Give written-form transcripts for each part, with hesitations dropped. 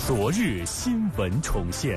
昨日新闻重现。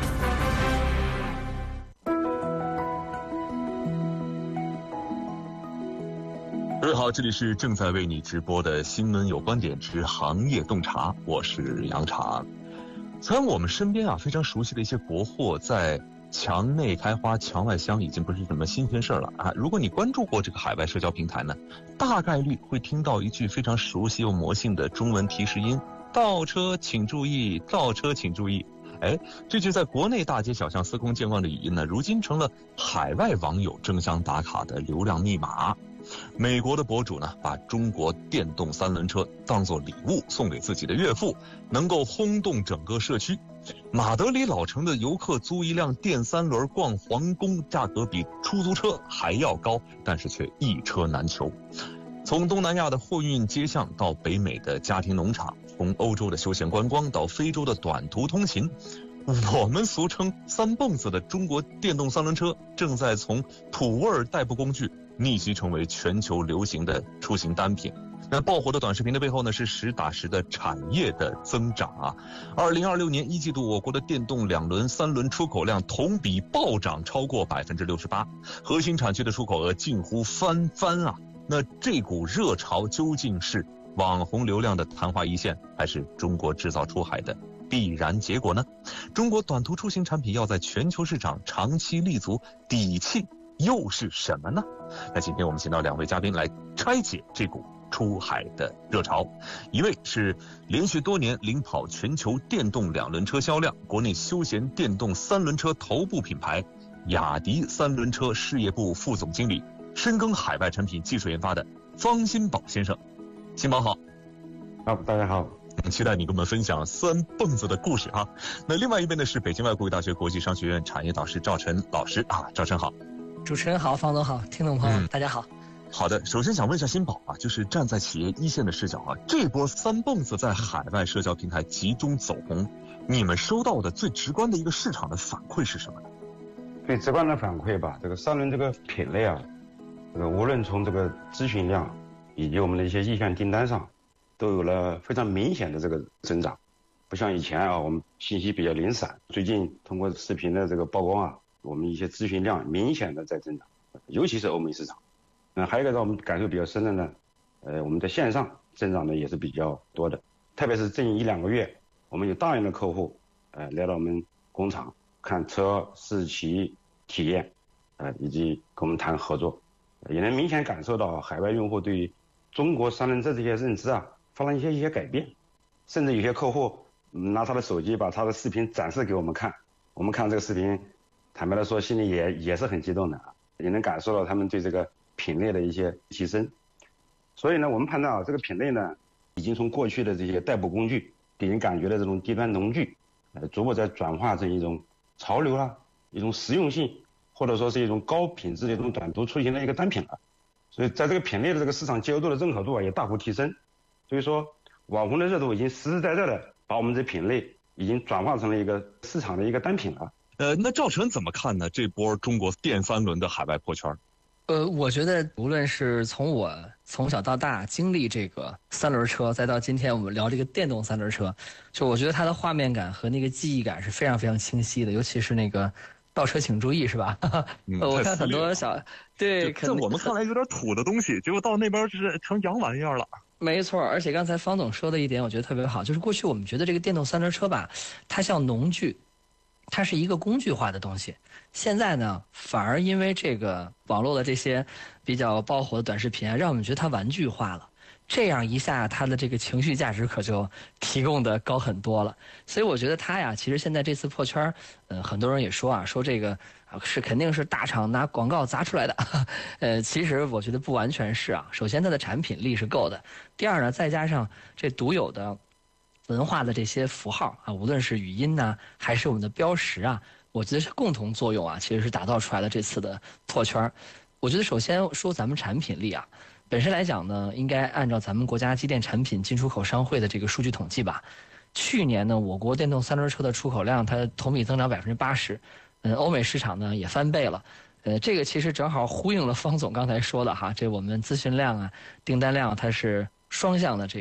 各位好，这里是正在为你直播的新闻有观点之行业洞察，我是杨常。虽然我们身边非常熟悉的一些国货在墙内开花墙外香已经不是什么新鲜事了啊！如果你关注过这个海外社交平台呢，大概率会听到一句非常熟悉又魔性的中文提示音：倒车请注意，倒车请注意。这句在国内大街小巷司空见惯的语音呢，如今成了海外网友争相打卡的流量密码。美国的博主呢，把中国电动三轮车当作礼物送给自己的岳父，能够轰动整个社区。马德里老城的游客租一辆电三轮逛皇宫，价格比出租车还要高，但是却一车难求。从东南亚的货运街巷到北美的家庭农场，从欧洲的休闲观光到非洲的短途通勤，我们俗称三蹦子的中国电动三轮车正在从土味代步工具逆袭成为全球流行的出行单品。那爆火的短视频的背后呢，是实打实的产业的增长啊！2026年一季度，我国的电动两轮、三轮出口量同比暴涨超过68%，核心产区的出口额近乎翻番啊！那这股热潮究竟是网红流量的昙花一现，还是中国制造出海的必然结果呢？中国短途出行产品要在全球市场长期立足，底气又是什么呢？那今天我们请到两位嘉宾来拆解这股出海的热潮。一位是连续多年领跑全球电动两轮车销量，国内休闲电动三轮车头部品牌雅迪三轮车事业部副总经理，深耕海外产品技术研发的方新宝先生。新宝好。 大家好。 期待你跟我们分享三蹦子的故事啊。那另外一边呢是北京外国语大学国际商学院产业导师赵晨老师啊，赵晨好。 主持人好，方总好，听众朋友大家好。 好的，首先想问一下新宝啊，就是站在企业一线的视角啊，这波三蹦子在海外社交平台集中走红，你们收到的最直观的一个市场的反馈是什么呢？ 最直观的反馈吧，这个三轮这个品类啊，无论从这个咨询量以及我们的一些意向订单上，都有了非常明显的这个增长。不像以前啊，我们信息比较零散，最近通过视频的这个曝光啊，我们一些咨询量明显的在增长，尤其是欧美市场。还有一个让我们感受比较深的呢，我们在线上增长的也是比较多的，特别是近1-2个月，我们有大量的客户来到我们工厂看车试骑体验，以及跟我们谈合作，也能明显感受到海外用户对于中国三轮车这些认知啊发生一些改变，甚至有些客户拿他的手机把他的视频展示给我们看，我们看这个视频，坦白的说心里也是很激动的，也能感受到他们对这个品类的一些提升。所以呢，我们判断啊，这个品类呢，已经从过去的这些代步工具给人感觉的这种低端农具，逐步在转化成一种潮流啦，一种实用性，或者说是一种高品质的一种短途出行的一个单品了。所以在这个品类的这个市场接受度的认可度啊也大幅提升。所以说网红的热度已经实实在在的把我们这品类已经转化成了一个市场的一个单品了。 那赵晨怎么看呢？这波中国电三轮的海外破圈？ 我觉得无论是从我从小到大经历这个三轮车，再到今天我们聊这个电动三轮车，就我觉得它的画面感和那个记忆感是非常非常清晰的，尤其是那个倒车请注意，是吧？我看很多对， 在我们看来有点土的东西，结果到那边就是成洋玩意儿了。 没错，而且刚才方总说的一点我觉得特别好，就是过去我们觉得这个电动三轮车吧，它像农具，它是一个工具化的东西。现在呢，反而因为这个网络的这些比较爆火的短视频啊，让我们觉得它玩具化了。这样一下，它的这个情绪价值可就提供的高很多了。所以我觉得它呀，其实现在这次破圈，很多人也说啊，说这个是肯定是大厂拿广告砸出来的。其实我觉得不完全是啊。首先它的产品力是够的，第二呢，再加上这独有的文化的这些符号啊，无论是语音呐，还是我们的标识啊，我觉得是共同作用啊，其实是打造出来的这次的破圈。我觉得首先说咱们产品力啊，本身来讲呢，应该按照咱们国家机电产品进出口商会的这个数据统计吧，去年呢，我国电动三轮车的出口量它同比增长80%，欧美市场呢也翻倍了。这个其实正好呼应了方总刚才说的哈，这我们咨询量啊、订单量它是双向的这个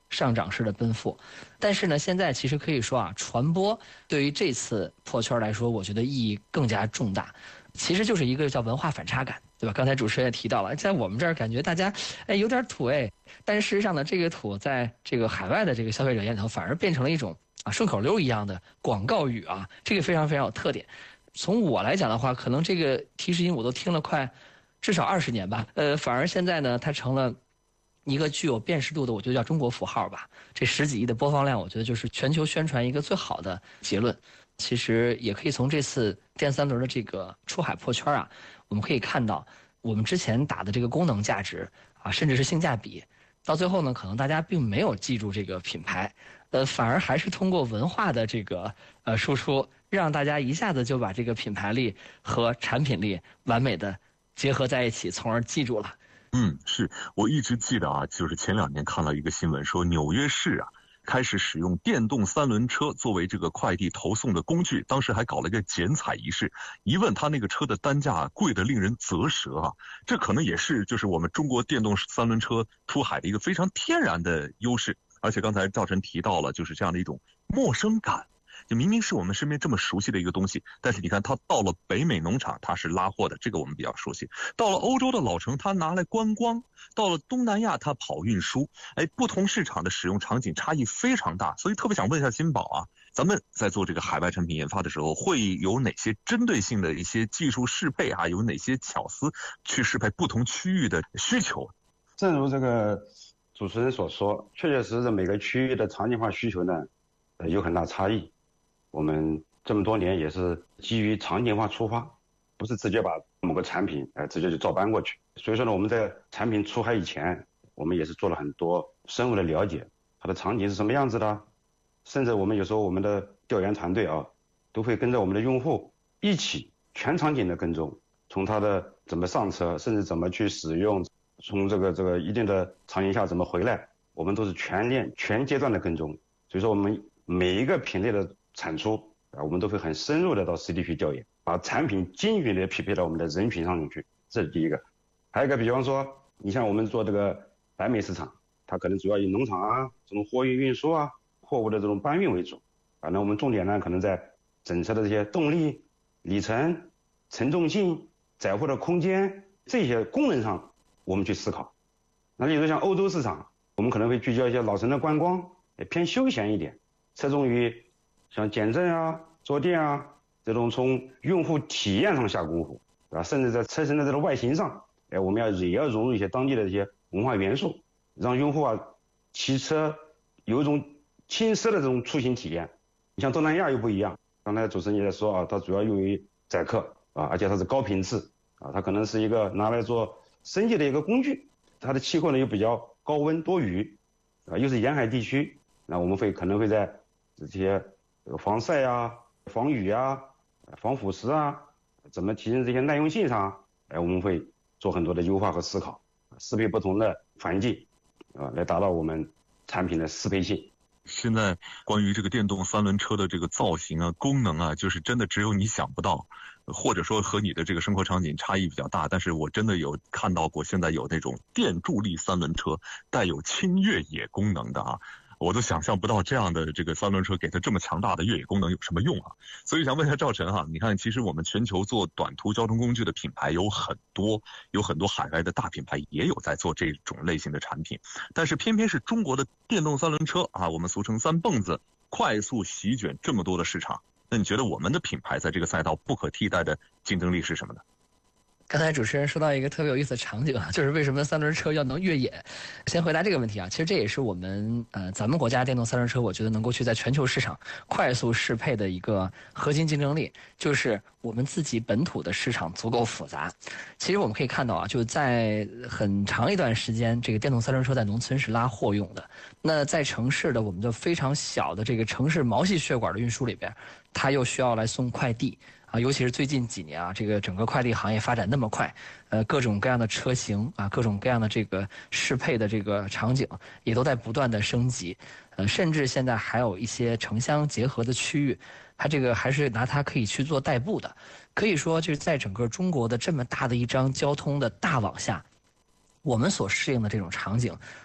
上涨式的奔赴。但是呢，现在其实可以说啊，传播对于这次破圈来说，我觉得意义更加重大。其实就是一个叫文化反差感，对吧？刚才主持人也提到了，在我们这儿感觉大家有点土但是事实上呢，这个土在这个海外的这个消费者眼里头，反而变成了一种顺口溜一样的广告语啊，这个非常非常有特点。从我来讲的话，可能这个提示音我都听了快至少20年吧，反而现在呢，它成了一个具有辨识度的，我觉得叫中国符号吧。这10几亿的播放量，我觉得就是全球宣传一个最好的结论。其实也可以从这次电三轮的这个出海破圈啊，我们可以看到我们之前打的这个功能价值甚至是性价比，到最后呢，可能大家并没有记住这个品牌，反而还是通过文化的这个输出，让大家一下子就把这个品牌力和产品力完美的结合在一起，从而记住了。 是我一直记得就是前2年看了一个新闻，说纽约市开始使用电动3轮车作为这个快递投送的工具，当时还搞了一个剪彩仪式，一问他那个车的单价贵得令人啧舌这可能也是就是我们中国电动3轮车出海的一个非常天然的优势。而且刚才赵晨提到了就是这样的一种陌生感，就明明是我们身边这么熟悉的一个东西，但是你看它到了北美农场它是拉货的，这个我们比较熟悉，到了欧洲的老城它拿来观光，到了东南亚它跑运输，不同市场的使用场景差异非常大。所以特别想问一下金宝咱们在做这个海外产品研发的时候，会有哪些针对性的一些技术适配有哪些巧思去适配不同区域的需求？ 正如这个主持人所说，确确实实每个区域的场景化需求呢有很大差异。我们这么多年也是基于场景化出发，不是直接把某个产品直接就照搬过去。所以说呢，我们在产品出海以前，我们也是做了很多深入的了解，它的场景是什么样子的，甚至我们有时候我们的调研团队都会跟着我们的用户一起全场景的跟踪，从它的怎么上车，甚至怎么去使用，从这个一定的场景下怎么回来，我们都是全阶段的跟踪。所以说我们每一个品类的产出我们都会很深入的到实地去调研，把产品精准的匹配到我们的人群上面去，这是第一个。还有一个，比方说你像我们做这个北美市场，它可能主要以农场这种货运运输货物的这种搬运为主那我们重点呢可能在整车的这些动力、里程、承重性、载货的空间这些功能上我们去思考。那例如像欧洲市场，我们可能会聚焦一些老城的观光，偏休闲一点，侧重于像减震坐垫这种从用户体验上下功夫甚至在车身的这个外形上我们也要融入一些当地的一些文化元素，让用户骑车有一种轻奢的这种出行体验。你像东南亚又不一样，刚才主持人也在说它主要用于载客而且它是高频次它可能是一个拿来做生计的一个工具，它的气候呢又比较高温多雨又是沿海地区，那我们可能会在这些防晒防雨防腐蚀怎么提升这些耐用性上我们会做很多的优化和思考，适配不同的环境来达到我们产品的适配性。 现在关于这个电动3轮车的这个造型功能就是真的只有你想不到，或者说和你的这个生活场景差异比较大。但是我真的有看到过，现在有那种电助力3轮车带有轻越野功能的我都想象不到这样的这个3轮车给它这么强大的越野功能有什么用所以想问一下赵晨你看其实我们全球做短途交通工具的品牌有很多海外的大品牌也有在做这种类型的产品，但是偏偏是中国的电动3轮车我们俗称3蹦子快速席卷这么多的市场。那你觉得我们的品牌在这个赛道不可替代的竞争力是什么呢？ 刚才主持人说到一个特别有意思的场景就是为什么3轮车要能越野。先回答这个问题其实这也是我们咱们国家电动3轮车我觉得能够去在全球市场快速适配的一个核心竞争力，就是我们自己本土的市场足够复杂。其实我们可以看到就在很长一段时间，这个电动3轮车在农村是拉货用的，那在城市的我们的非常小的这个城市毛细血管的运输里边，它又需要来送快递尤其是最近几年这个整个快递行业发展那么快，各种各样的车型各种各样的这个适配的这个场景也都在不断的升级，甚至现在还有一些城乡结合的区域，它这个还是拿它可以去做代步的。可以说就是在整个中国的这么大的一张交通的大网下，我们所适应的这种场景